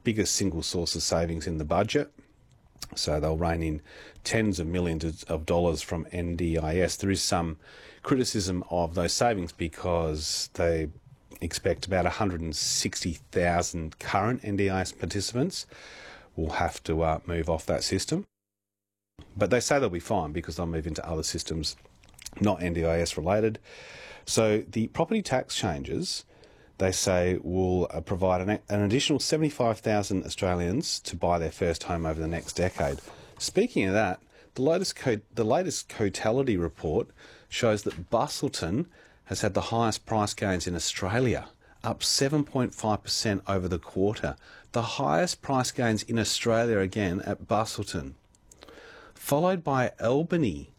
biggest single source of savings in the budget. So they'll rein in tens of millions of dollars from NDIS. There is some criticism of those savings because they expect about 160,000 current NDIS participants will have to move off that system. But they say they'll be fine because they'll move into other systems not NDIS related. So the property tax changes, they say, will provide an additional 75,000 Australians to buy their first home over the next decade. Speaking of that, the latest Cotality report shows that Busselton has had the highest price gains in Australia, up 7.5% over the quarter. The highest price gains in Australia again at Busselton. Followed by Albany,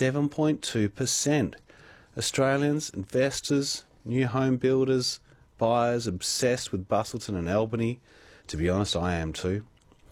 7.2%. Australians, investors, new home builders, buyers obsessed with Busselton and Albany. To be honest, I am too.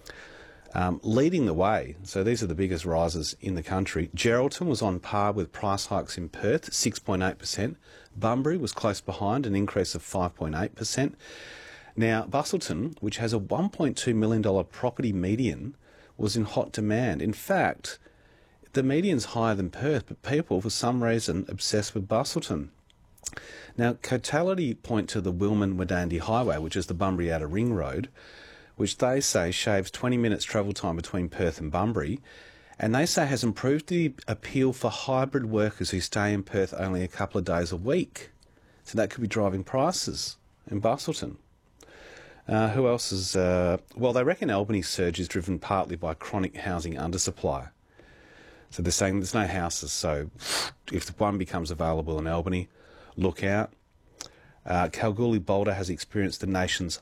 Leading the way, so these are the biggest rises in the country. Geraldton was on par with price hikes in Perth, 6.8%. Bunbury was close behind, an increase of 5.8%. Now, Busselton, which has a $1.2 million property median, was in hot demand. In fact, the median's higher than Perth, but people, for some reason, obsessed with Busselton. Now, Cotality point to the Wilman-Wadandi Highway, which is the Bunbury Outer Ring Road, which they say shaves 20 minutes travel time between Perth and Bunbury, and they say has improved the appeal for hybrid workers who stay in Perth only a couple of days a week. So that could be driving prices in Busselton. Who else is... well, they reckon Albany's surge is driven partly by chronic housing undersupply. So they're saying there's no houses, so if one becomes available in Albany, look out. Kalgoorlie-Boulder has experienced the nation's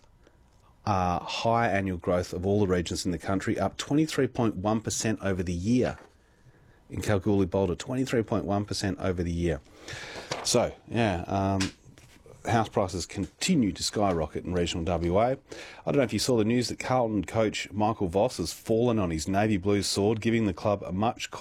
high annual growth of all the regions in the country, up 23.1% over the year. In Kalgoorlie-Boulder, 23.1% over the year. So, yeah, house prices continue to skyrocket in regional WA. I don't know if you saw the news that Carlton coach Michael Voss has fallen on his navy blue sword, giving the club a much